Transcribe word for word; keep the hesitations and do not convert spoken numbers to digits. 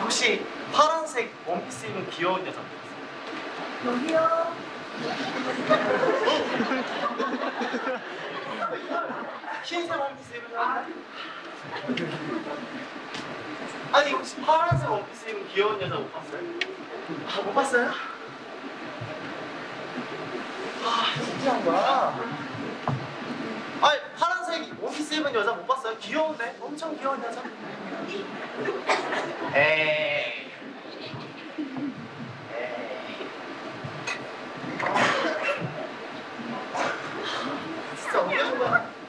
혹시 파란색 원피스 입은 귀여운 여자 봤어요? 여기요. 흰색 원피스 입은 여자? 아니 혹시 파란색 원피스 입은 귀여운 여자 못 봤어요? 아, 못 봤어요? 아, 신기한 거야. 아니 파란색 원피스 입은 여자 못 봤어요? 귀여운데? 엄청 귀여운 여자. 에이